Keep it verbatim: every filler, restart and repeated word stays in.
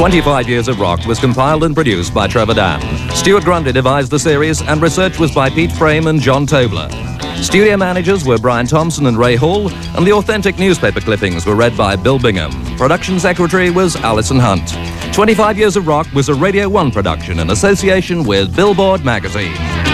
twenty-five Years of Rock was compiled and produced by Trevor Dan. Stuart Grundy devised the series, and research was by Pete Frame and John Tobler. Studio managers were Brian Thompson and Ray Hall, and the authentic newspaper clippings were read by Bill Bingham. Production secretary was Alison Hunt. twenty-five Years of Rock was a Radio one production in association with Billboard magazine.